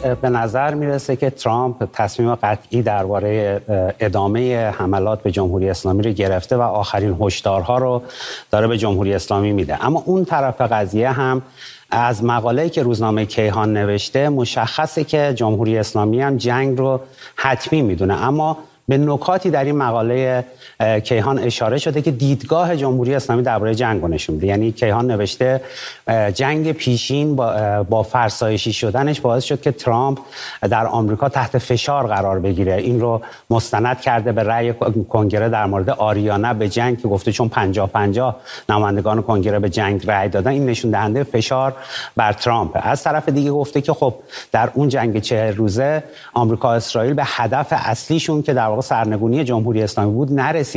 به نظر میرسه که ترامپ تصمیم قطعی درباره ادامه حملات به جمهوری اسلامی رو گرفته و آخرین هشدارها رو داره به جمهوری اسلامی میده. اما اون طرف قضیه هم از مقاله‌ای که روزنامه کیهان نوشته مشخصه که جمهوری اسلامی هم جنگ رو حتمی میدونه، اما به نکاتی در این مقاله کیهان اشاره شده که دیدگاه جمهوری اسلامی درباره جنگ رو نشون میده. یعنی کیهان نوشته جنگ پیشین با فرسایشی شدنش باعث شد که ترامپ در آمریکا تحت فشار قرار بگیره. این رو مستند کرده به رأی کنگره در مورد آریانه به جنگ که گفته چون 50-50 نمایندگان کنگره به جنگ رأی دادن، این نشون دهنده فشار بر ترامپ. از طرف دیگه گفته که خب در اون جنگ 40 روزه آمریکا و اسرائیل به هدف اصلیشون که در سرنگونی جمهوری اسلامی بود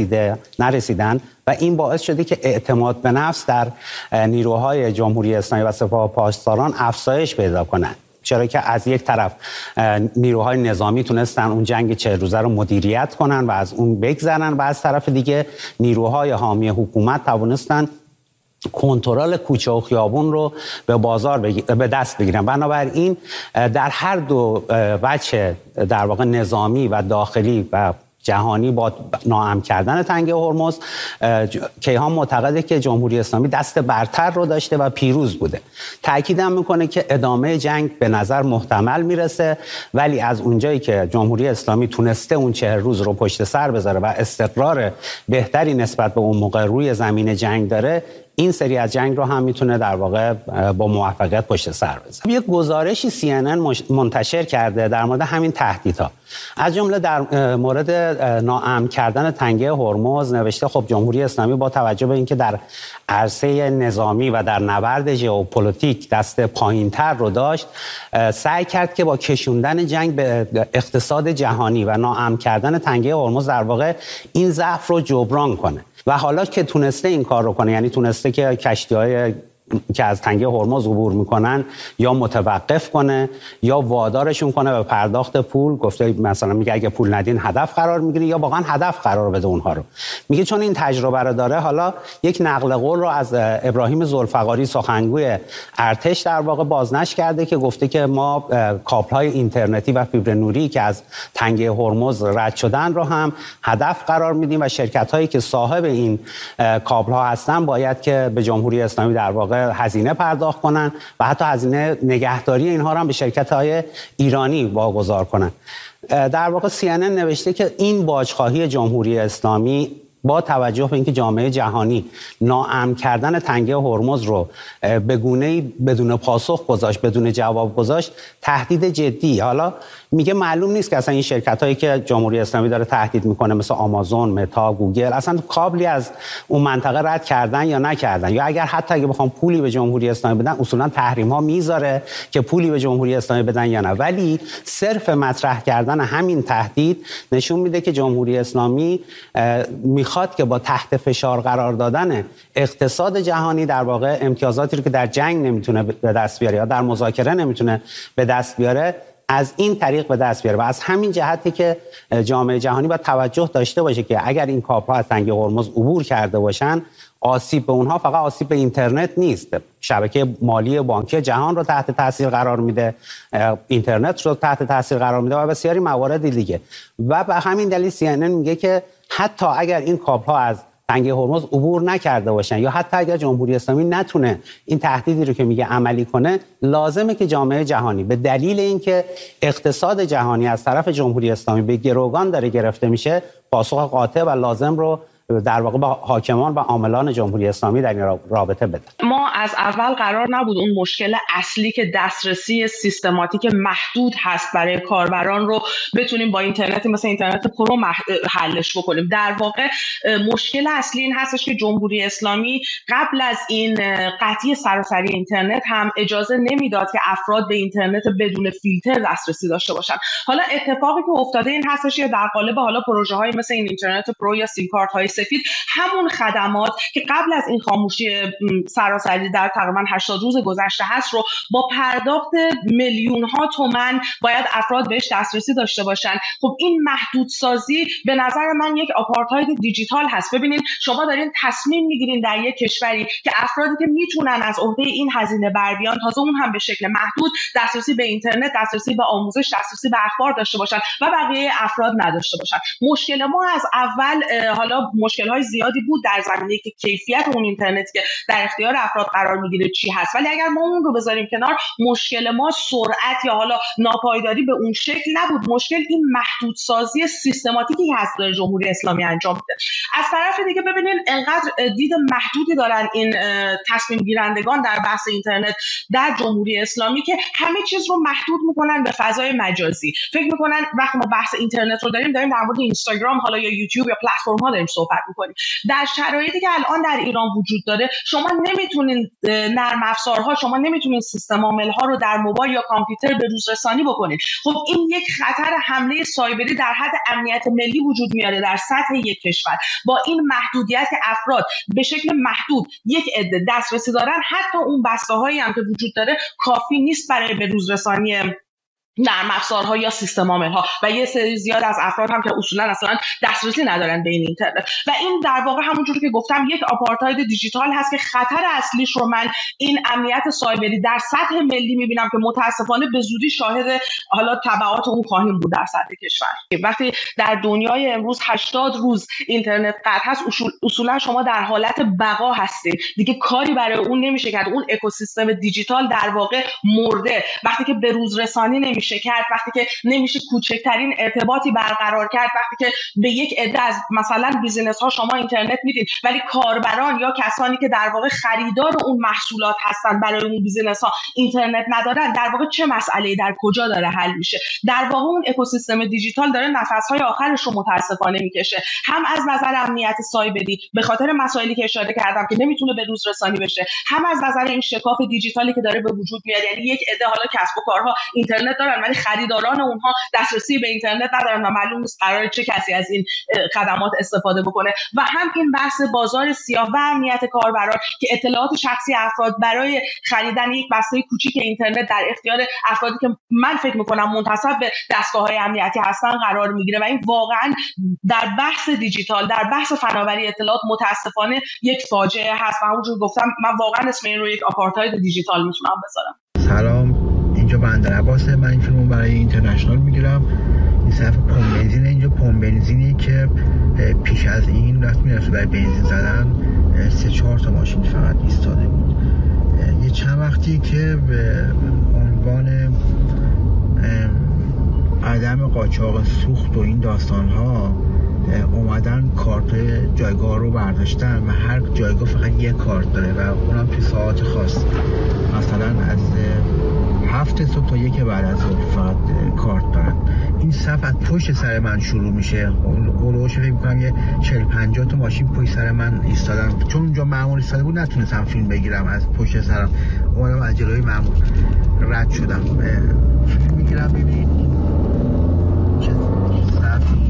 نرسیدن و این باعث شده که اعتماد به نفس در نیروهای جمهوری اسلامی و سپاه پاسداران افزایش پیدا کنند. چرا که از یک طرف نیروهای نظامی تونستن اون جنگ 40 روزه رو مدیریت کنن و از اون بگذرن و از طرف دیگه نیروهای حامی حکومت توانستن کنترل کوچه و خیابون رو به دست بگیرن. بنابراین در هر دو وجه در واقع نظامی و داخلی و جهانی با ناامن کردن تنگه هرمز، کیهان معتقده که جمهوری اسلامی دست برتر رو داشته و پیروز بوده. تأکید هم میکنه که ادامه جنگ به نظر محتمل میرسه، ولی از اونجایی که جمهوری اسلامی تونسته اون 40 روز رو پشت سر بذاره و استقرار بهتری نسبت به اون موقع روی زمین جنگ داره، این سری از جنگ رو هم میتونه در واقع با موفقیت پشت سر بذاره. یک گزارشی CNN منتشر کرده در مورد همین تهدیدها، از جمله در مورد ناامن کردن تنگه هرمز نوشته خب جمهوری اسلامی با توجه به اینکه در عرصه نظامی و در نبرد ژئوپلیتیک دست پایین‌تر رو داشت، سعی کرد که با کشوندن جنگ به اقتصاد جهانی و ناامن کردن تنگه هرمز در واقع این ضعف رو جبران کنه. و حالا که تونسته این کار رو کنه، یعنی تونسته که کشتی‌های که از تنگه هرمز عبور میکنن یا متوقف کنه یا وادارشون کنه به پرداخت پول. گفته مثلا میگه اگه پول ندین هدف قرار میگیری، یا واقعا هدف قرار بده اونها رو. میگه چون این تجربه رو داره، حالا یک نقل قول رو از ابراهیم ذوالفقاری سخنگوی ارتش در واقع بازنشر کرده که گفته که ما کابل‌های اینترنتی و فیبر نوری که از تنگه هرمز رد شدن رو هم هدف قرار میدیم و شرکت‌هایی که صاحب این کابل‌ها هستن باید که به جمهوری اسلامی در واقع هزینه پرداخت کنن و حتی هزینه نگهداری اینها رو هم به شرکت‌های ایرانی واگذار کنن. در واقع CNN نوشته که این باجخواهی جمهوری اسلامی با توجه به اینکه جامعه جهانی ناامن کردن تنگه هرمز رو به گونه‌ای بدون پاسخ گذاشت، بدون جواب گذاشت، تهدید جدی. حالا میگه معلوم نیست که اصلا این شرکتایی که جمهوری اسلامی داره تهدید میکنه مثل آمازون، متا، گوگل اصلا کابلی از اون منطقه رد کردن یا نکردن، یا اگه بخوام پولی به جمهوری اسلامی بدن اصولا تحریم ها میذاره که پولی به جمهوری اسلامی بدن یا نه. ولی صرف مطرح کردن همین تهدید نشون میده که جمهوری اسلامی میخواد که با تحت فشار قرار دادن اقتصاد جهانی در واقع امتیازاتی رو که در جنگ نمیتونه به دست بیاره یا در مذاکره نمیتونه به دست بیاره از این طریق به دست بیاره. و از همین جهتی که جامعه جهانی باید توجه داشته باشه که اگر این کابل‌ها از تنگه هرمز عبور کرده باشن، آسیب به اونها فقط آسیب به اینترنت نیست، شبکه مالی بانکی جهان رو تحت تاثیر قرار میده، اینترنت رو تحت تاثیر قرار میده و بسیاری موارد دیگه. و به همین دلیل CNN میگه که حتی اگر این کابل‌ها از تنگه هرمز عبور نکرده باشن یا حتی اگر جمهوری اسلامی نتونه این تهدیدی رو که میگه عملی کنه، لازمه که جامعه جهانی به دلیل اینکه اقتصاد جهانی از طرف جمهوری اسلامی به گروگان داره گرفته میشه، پاسخ قاطع و لازم رو در واقع به حاکمان و عاملان جمهوری اسلامی در این رابطه بده. ما از اول قرار نبود اون مشکل اصلی که دسترسی سیستماتیک محدود هست برای کاربران رو بتونیم با اینترنتی مثل اینترنت پرو حلش بکنیم. در واقع مشکل اصلی این هستش که جمهوری اسلامی قبل از این قطعی سراسری اینترنت هم اجازه نمیداد که افراد به اینترنت بدون فیلتر دسترسی داشته باشن. حالا اتفاقی که افتاده این هستش که در قالب حالا پروژه‌های مثل این اینترنت پرو یا سیم کارت های سفید همون خدمات که قبل از این خاموشی سراسری در تقریبا 80 روز گذشته هست رو با پرداخت میلیون ها تومان باید افراد بهش دسترسی داشته باشن. خب این محدودسازی به نظر من یک آپارتاید دیجیتال هست. ببینید شما دارین تصمیم میگیرین در یک کشوری که افرادی که میتونن از عهده این هزینه بر بیان، تازه اون هم به شکل محدود، دسترسی به اینترنت، دسترسی به آموزش، دسترسی به اخبار داشته باشن و بقیه افراد نداشته باشن. مشکل ما از اول، حالا مشکل‌های زیادی بود در زمینه که کیفیت اون اینترنت که در اختیار افراد قرار میگیره چی هست، ولی اگر ما اون رو بذاریم کنار، مشکل ما سرعت یا حالا ناپایداری به اون شکل نبود. مشکل این محدودسازی سیستماتیکی هست در جمهوری اسلامی انجام میده. از طرف دیگه ببینید انقدر دید محدودی دارن این تصمیم گیرندگان در بحث اینترنت در جمهوری اسلامی که همه چیز رو محدود میکنن به فضای مجازی. فکر میکنن وقتی ما بحث اینترنت رو داریم در مورد اینستاگرام حالا یا یوتیوب یا پلتفرم ها داریم صحبت میکنیم. در شرایطی که الان در ایران وجود داره، شما نمیتونین نرم افزارها، شما نمیتونین سیستم عامل ها رو در موبایل یا کامپیوتر به روز رسانی بکنید. خب این یک خطر حمله سایبری در حد امنیت ملی وجود میاره در سطح یک کشور. با این محدودیت که افراد به شکل محدود یک عده دسترسی دارن، حتی اون بسته‌هایی هم که وجود داره کافی نیست برای به روز رسانی نرم افزارها یا سیستم عامل‌ها و یه سری زیاد از افراد هم که اصولا اصلا دسترسی ندارن به این اینترنت. و این در واقع همونجوری که گفتم یک آپارتاید دیجیتال هست که خطر اصلیش رو من این امنیت سایبری در سطح ملی می‌بینم که متاسفانه به زودی شاهد حالا تبعات اون خواهیم بود در سطح کشور. وقتی در دنیای امروز 80 روز اینترنت قطع هست، اصولا شما در حالت بقا هستید، دیگه کاری برای اون نمیشه کرد. اون اکوسیستم دیجیتال در واقع مرده. وقتی که به روز رسانی نمیشه کرد، وقتی که نمیشه کوچکترین ارتباطی برقرار کرد، وقتی که به یک عده از مثلا بیزینس ها شما اینترنت میدید ولی کاربران یا کسانی که در واقع خریدار اون محصولات هستن برای اون بیزینس ها اینترنت ندارن، در واقع چه مسئله‌ای در کجا داره حل میشه؟ در واقع اون اکوسیستم دیجیتال داره نفس‌های آخرش رو متاسفانه میکشه، هم از نظر امنیت سایبری به خاطر مسائلی که اشاره کردم که نمیتونه به روز رسانی بشه، هم از نظر این شکاف دیجیتالی که داره به وجود میاد. یعنی یک عده حالا کسب و کارها اینترنت دارن ولی خریداران اونها دسترسی به اینترنت ندارن و معلوم نیست قراره چه کسی از این خدمات استفاده بکنه. و هم این بحث بازار سیاه و امنیت کاربران که اطلاعات شخصی افراد برای خریدن یک بسته کوچیک اینترنت در اختیار افرادی که من فکر میکنم منتسب به دستگاه‌های امنیتی هستن قرار میگیره و این واقعا در بحث دیجیتال، در بحث فناوری اطلاعات متاسفانه یک فاجعه هست. و همونجور گفتم من واقعا اسم این رو یک آپارتاید دیجیتال میتونم بذارم. سلام، اینجا بندر عباسه. من این فیلمو برای اینترنشنال میگیرم. این صفحه پمپ بنزینه. اینجا پمپ بنزینی که پیش از این وقت میرفت برای بنزین زدن 3-4 تا ماشین فقط ایستاده بود. یه چند وقتی که به عنوان عدم قاچاق سوخت و این داستان‌ها اومدن کارت جایگاه رو برداشتن و هر جایگاه فقط یک کارت داره و اونم توی ساعات خاص، مثلا از 7 صبح تا 1 بعد از ظهر فقط کارت دارن. این صف از پشت سر من شروع میشه. اولوش فکر می‌کنم یه 40-50 تا ماشین پشت سر من ایستادن. چون اونجا مأمور ایستاده بود نتونستم فیلم بگیرم، از پشت سرم اومدم از جلوی مأمور رد شدم. فیلم میگیرم ببینید چه صفی.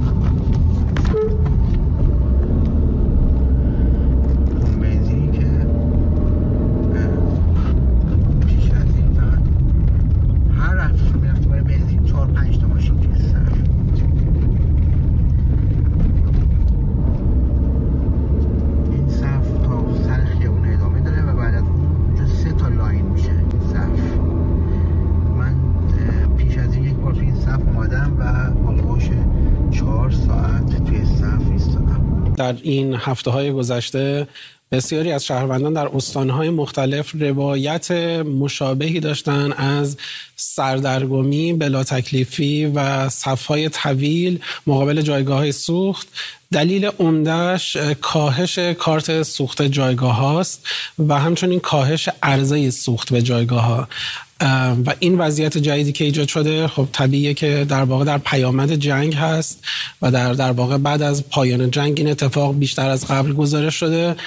در این هفته‌های گذشته بسیاری از شهروندان در استان‌های مختلف روایت مشابهی داشتن از سردرگمی، بلا تکلیفی و صف‌های طویل مقابل جایگاه‌های سوخت. دلیل عمده‌اش کاهش کارت سوخت جایگاه‌هاست و همچنین کاهش عرضه سوخت به جایگاه‌ها. و این وضعیت جدیدی که ایجاد شده خب طبیعیه که در واقع در پیامد جنگ هست و در واقع بعد از پایان جنگ این اتفاق بیشتر از قبل گزارش شده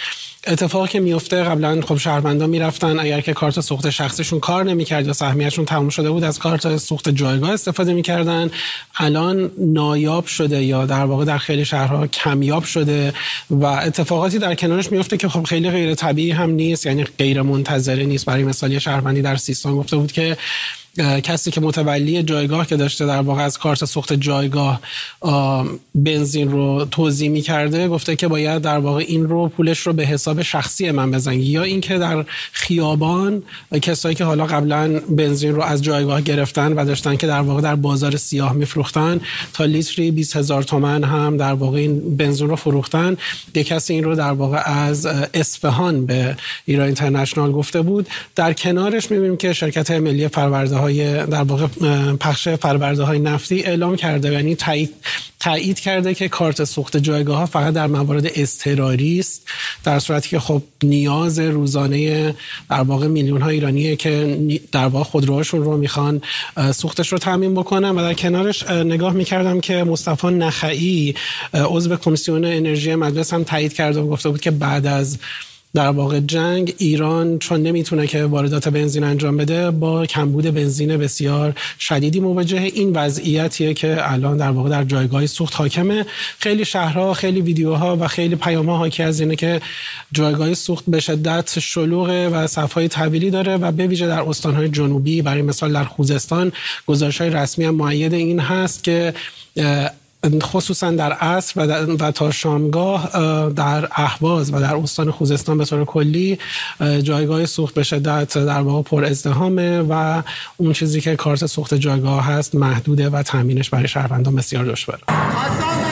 اتفاقی که میفته قبلا خب شهروندان میرفتن اگر که کارت سوخت شخصیشون کار نمیکرد یا سهمیه‌شون تموم شده بود از کارت سوخت جایگاه استفاده میکردن. الان نایاب شده یا در واقع در خیلی شهرها کمیاب شده و اتفاقاتی در کنارش میفته که خب خیلی غیر طبیعی هم نیست، یعنی غیر منتظره نیست. برای مثال شهروندی در سیستان گفته بود که کسی که متولی جایگاه که داشته در واقع از کارت سوخت جایگاه بنزین رو توزیع می‌کرده، گفته که باید در واقع این رو پولش رو به حساب شخصی من بزنی، یا اینکه در خیابان کسایی که حالا قبلا بنزین رو از جایگاه گرفتن و داشتن که در واقع در بازار سیاه میفروختن تا لیتری 20,000 تومان هم در واقع این بنزین رو فروختن. یک کسی این رو در واقع از اصفهان به ایران اینترنشنال گفته بود. در کنارش می‌بینیم که شرکت ملی فرآورده‌های در واقع پخش فرآورده‌های نفتی اعلام کرده، یعنی تایید کرده که کارت سوخت جایگاه‌ها فقط در موارد اضطراری است، در صورتی که خب نیاز روزانه در واقع میلیون‌ها ایرانیه که در واقع خودروهاشون رو میخوان سوختش رو تامین بکنن. و در کنارش نگاه می‌کردم که مصطفی نخعی عضو کمیسیون انرژی مجلس هم تایید کرده و گفته بود که بعد از در واقع جنگ ایران چون نمیتونه که واردات بنزین انجام بده با کمبود بنزین بسیار شدیدی مواجه این وضعیتیه که الان در واقع در جایگاه سوخت حاکمه. خیلی شهرها، خیلی ویدیوها و خیلی پیام‌ها حاکی از اینه که جایگاه سوخت به شدت شلوغه و صف‌های طویلی داره و به ویژه در استان‌های جنوبی، برای مثال در خوزستان گزارش‌های رسمی هم مؤید این هست که خصوصا در عصر و تا شامگاه در اهواز و در استان خوزستان به طور کلی جایگاه سوخت به شدت در واقع پر ازدحامه و اون چیزی که کارت سوخت جایگاه هست محدوده و تامینش برای شهروندان بسیار دشواره.